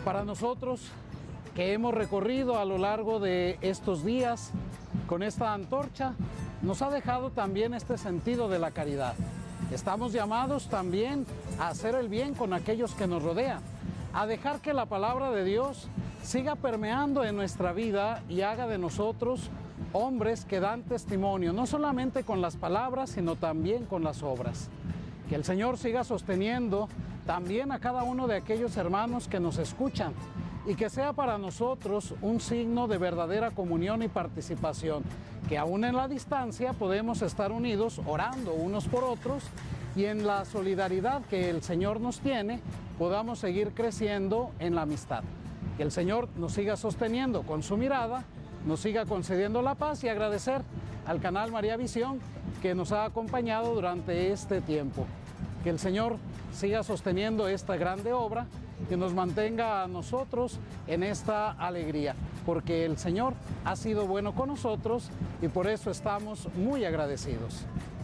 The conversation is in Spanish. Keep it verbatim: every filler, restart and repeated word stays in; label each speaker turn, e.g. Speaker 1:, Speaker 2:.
Speaker 1: Para nosotros que hemos recorrido a lo largo de estos días con esta antorcha, nos ha dejado también este sentido de la caridad. Estamos llamados también a hacer el bien con aquellos que nos rodean, a dejar que la palabra de Dios siga permeando en nuestra vida y haga de nosotros hombres que dan testimonio, no solamente con las palabras, sino también con las obras. Que el Señor siga sosteniendo también a cada uno de aquellos hermanos que nos escuchan y que sea para nosotros un signo de verdadera comunión y participación, que aún en la distancia podemos estar unidos orando unos por otros y en la solidaridad que el Señor nos tiene podamos seguir creciendo en la amistad. Que el Señor nos siga sosteniendo con su mirada, nos siga concediendo la paz y agradecer al canal María Visión que nos ha acompañado durante este tiempo. Que el Señor siga sosteniendo esta grande obra, que nos mantenga a nosotros en esta alegría, porque el Señor ha sido bueno con nosotros y por eso estamos muy agradecidos.